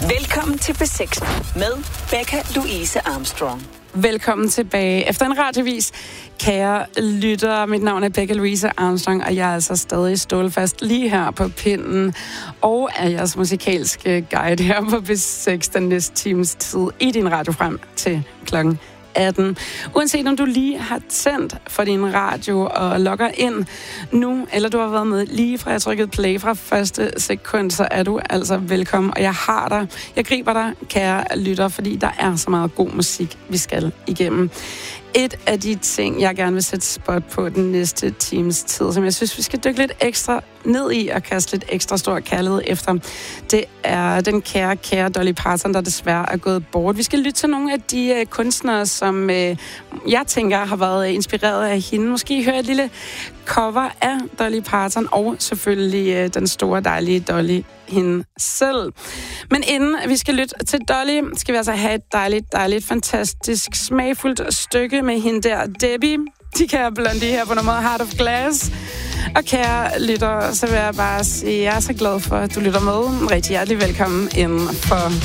Velkommen til B6 med Becca Louise Armstrong. Velkommen tilbage efter en radiovis. Kære lyttere, mit navn er Becca Louise Armstrong, og jeg er altså stadig stålfast lige her på pinden, og er jeres musikalske guide her på B6 den næste times tid i din radio frem til klokken 18. Uanset om du lige har tændt for din radio og logger ind nu, eller du har været med lige fra jeg trykkede play fra første sekund, så er du altså velkommen. Og jeg har dig. Jeg griber dig, kære lytter, fordi der er så meget god musik, vi skal igennem. Et af de ting, jeg gerne vil sætte spot på den næste times tid, som jeg synes, vi skal dykke lidt ekstra ned i og kaste lidt ekstra stor kærlighed efter, det er den kære Dolly Parton, der desværre er gået bort. Vi skal lytte til nogle af de kunstnere, som jeg tænker har været inspireret af hende. Måske høre et lille cover af Dolly Parton, og selvfølgelig den store, dejlige Dolly hende selv. Men inden vi skal lytte til Dolly, skal vi altså have et dejligt, fantastisk, smagfuldt stykke med hende der, Debbie. De kære blondie her på nummeret Heart of Glass. Og kære lytter, så vil jeg bare sige, at jeg er så glad for, at du lytter med. Rigtig hjertelig velkommen inden for